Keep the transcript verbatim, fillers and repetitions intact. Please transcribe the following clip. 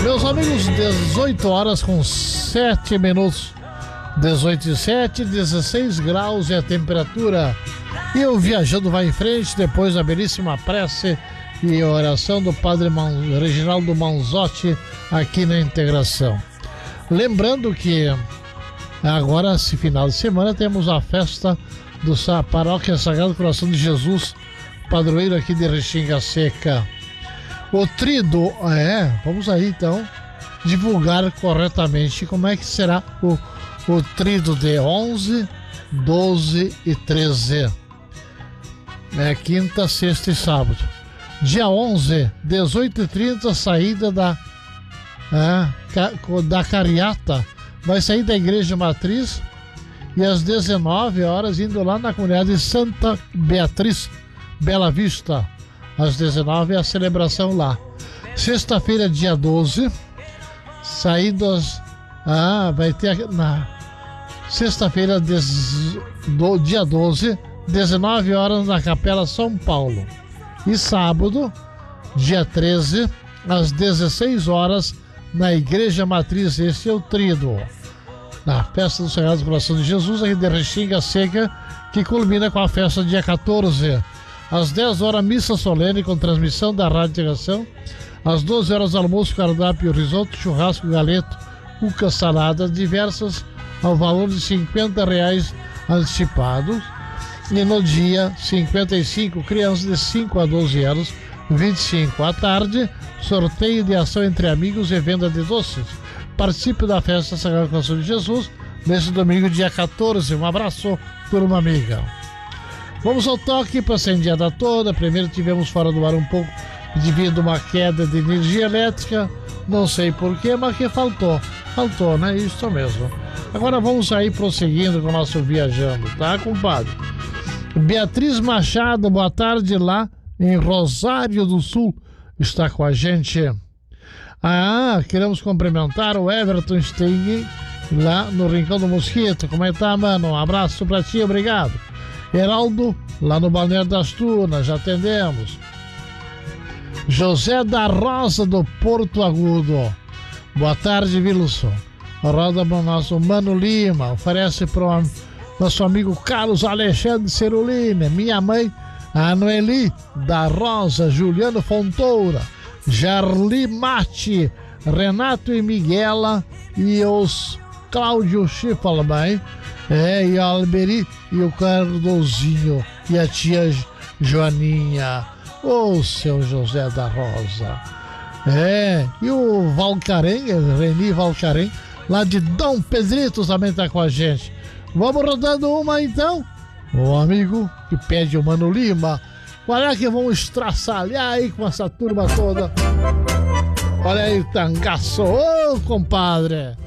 Meus amigos, dezoito horas com sete minutos. dezoito e sete, dezesseis graus é a temperatura. E o Viajando vai em frente, depois da belíssima prece e oração do Padre Man, Reginaldo Manzotti aqui na Integração. Lembrando que agora, esse final de semana, temos a festa do Paróquia Sagrado Coração de Jesus, padroeiro aqui de Restinga Seca. O trido, é, vamos aí então divulgar corretamente como é que será o, o trido de onze, doze e treze. É quinta, sexta e sábado. Dia onze, dezoito e trinta, saída da, é, da Cariata. Vai sair da Igreja Matriz e às dezenove horas indo lá na comunidade Santa Beatriz, Bela Vista. Às dezenove, a celebração lá. Sexta-feira, dia doze, saídas. Ah, vai ter na sexta-feira, des, do, dia doze, dezenove horas, na Capela São Paulo. E sábado, dia treze, às dezesseis horas, na Igreja Matriz. Esse é o trido. Na festa do Sagrado Coração de Jesus, aqui de Restinga Seca, que culmina com a festa dia quatorze. Às dez horas, missa solene com transmissão da Rádio Integração. Às doze horas, almoço, cardápio, risoto, churrasco, galeto, cuca, salada, diversas, ao valor de cinquenta reais antecipados. E no dia cinquenta e cinco, crianças de cinco a doze anos, vinte e cinco. À tarde, sorteio de ação entre amigos e venda de doces. Participe da festa Sagrado Coração de Jesus nesse domingo, dia quatorze. Um abraço, turma amiga. Vamos ao toque para essa indiada toda. Primeiro tivemos fora do ar um pouco devido a uma queda de energia elétrica. Não sei porquê, mas que faltou. Faltou, né? Isso mesmo. Agora vamos aí prosseguindo com o nosso viajando, tá, compadre? Beatriz Machado, boa tarde lá em Rosário do Sul, está com a gente. Ah, queremos cumprimentar o Everton Steig lá no Rincão do Mosquito. Como é que tá, mano? Um abraço pra ti, obrigado. Heraldo, lá no Balneário das Tunas, já atendemos. José da Rosa, do Porto Agudo. Boa tarde, Wilson. Roda para o nosso Mano Lima. Oferece para o nosso amigo Carlos Alexandre Cerulina. Minha mãe, a Noeli da Rosa, Juliano Fontoura, Jarli Mate, Renato e Miguela e os Cláudio Chifalmãe, é, e a Alberi e o Cardozinho e a tia Joaninha, o seu José da Rosa. É, e o Valcarém, Reni Valcarém, lá de Dom Pedrito, também está com a gente. Vamos rodando uma então. O amigo que pede o Mano Lima. Qual é que vamos estraçalhar aí com essa turma toda? Olha aí o tangaço, ô compadre.